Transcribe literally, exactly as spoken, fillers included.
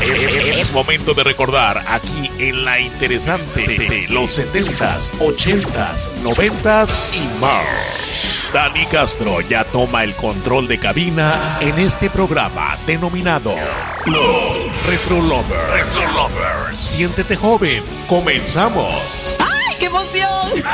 Es momento de recordar aquí en la interesante de los setentas, ochentas, noventas y más. Dani Castro ya toma el control de cabina en este programa denominado Los Retro Lovers. Retro Lovers. Siéntete joven. Comenzamos. ¡Ay, qué emoción!